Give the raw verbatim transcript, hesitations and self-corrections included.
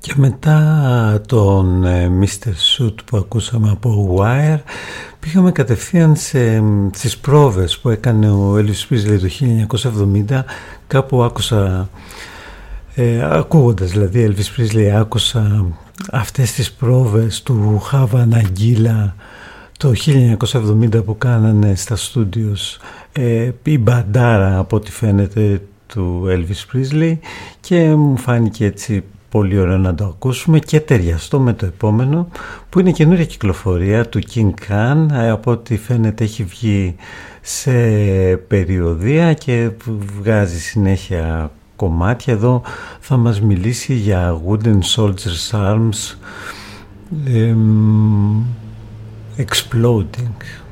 Και μετά τον ε, μίστερ Suit που ακούσαμε από Wire, πήγαμε κατευθείαν σε, στις πρόβες που έκανε ο Elvis Presley το χίλια εννιακόσια εβδομήντα. Κάπου άκουσα, ε, ακούγοντας δηλαδή Elvis Presley, άκουσα αυτές τις πρόβες του Hava Nagila το χίλια εννιακόσια εβδομήντα που κάνανε στα στούντιος ε, η μπαντάρα από ό,τι φαίνεται του Elvis Presley, και μου φάνηκε έτσι πολύ ωραίο να το ακούσουμε και ταιριαστό με το επόμενο που είναι καινούρια κυκλοφορία του King Khan. Από ό,τι φαίνεται έχει βγει σε περιοδεία και βγάζει συνέχεια κομμάτια. Εδώ θα μας μιλήσει για Wooden Soldiers Arms um, Exploding.